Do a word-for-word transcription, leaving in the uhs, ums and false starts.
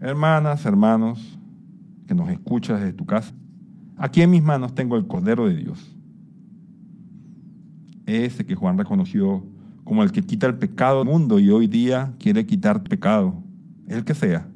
Hermanas, hermanos, que nos escuchas desde tu casa, aquí en mis manos tengo el Cordero de Dios, ese que Juan reconoció como el que quita el pecado del mundo y hoy día quiere quitar pecado, el que sea.